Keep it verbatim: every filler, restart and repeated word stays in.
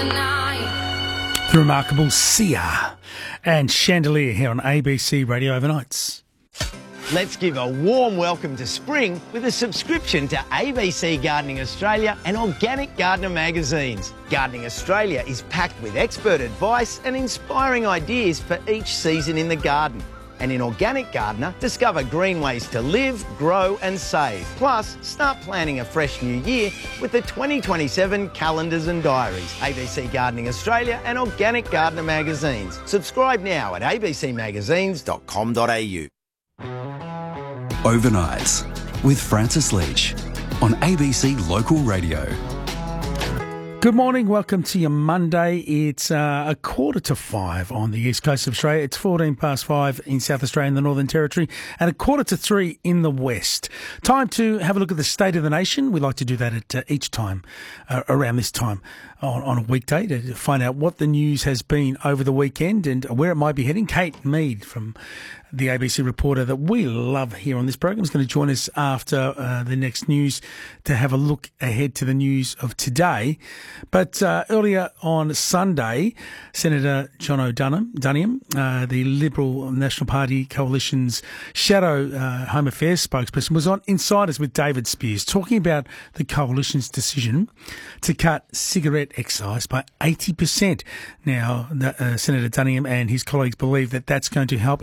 tonight. The remarkable Sia and Chandelier here on A B C Radio Overnights. Let's give a warm welcome to spring with a subscription to A B C Gardening Australia and Organic Gardener magazines. Gardening Australia is packed with expert advice and inspiring ideas for each season in the garden. And in Organic Gardener, discover green ways to live, grow and save. Plus, start planning a fresh new year with the twenty twenty-seven calendars and diaries. A B C Gardening Australia and Organic Gardener magazines. Subscribe now at a b c magazines dot com dot a u. Overnights with Francis Leach on A B C Local Radio. Good morning, welcome to your Monday. It's uh, a quarter to five on the east coast of Australia. It's fourteen past five in South Australia and the Northern Territory and a quarter to three in the west. Time to have a look at the state of the nation. We like to do that at uh, each time, uh, around this time on, on a weekday to find out what the news has been over the weekend and where it might be heading. Kate Mead from the A B C reporter that we love here on this program is going to join us after uh, the next news to have a look ahead to the news of today. But uh, earlier on Sunday, Senator John O'Doniam, uh, the Liberal National Party Coalition's shadow uh, Home Affairs spokesperson, was on Insiders with David Spears talking about the Coalition's decision to cut cigarette excise by eighty percent. Now, uh, Senator Duniam and his colleagues believe that that's going to help